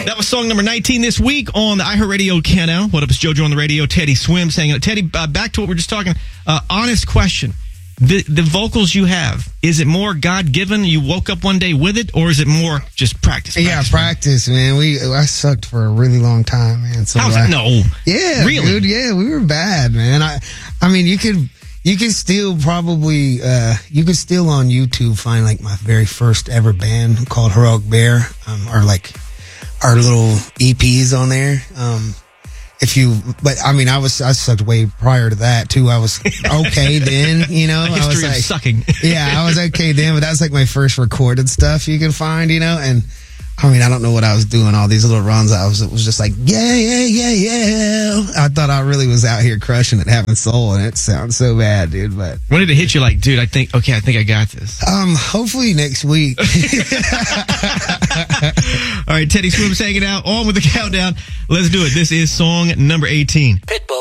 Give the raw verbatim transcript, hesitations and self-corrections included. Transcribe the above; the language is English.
That was song number nineteen this week on the iHeartRadio Countdown. What up, it's JoJo on the radio. Teddy Swims hanging out. Teddy, uh, back to what we we're just talking. Uh, honest question. The the vocals you have, is it more God-given? You woke up one day with it, or is it more just practice? practice yeah, practice, man. We I sucked for a really long time, man. So How's I, that? No. Yeah, really? dude. Yeah, we were bad, man. I, I mean, you could, you could still probably, uh, you could still on YouTube find like my very first ever band called Heroic Bear, um, or like our little E Ps on there. Um, If you, but I mean, I was, I sucked way prior to that too. I was okay then, you know. A history I was like, of sucking. Yeah, I was okay then, but that was like my first recorded stuff you can find, you know. And I mean, I don't know what I was doing. All these little runs, I was, it was just like, yeah, yeah, yeah, yeah. I thought I really was out here crushing it, having soul, and it sounds so bad, dude. But when did it hit you? Like, dude, I think, okay, I think I got this. Um, hopefully next week. All right, Teddy Swims hanging out on with the countdown. Let's do it. This is song number eighteen. Pitbull.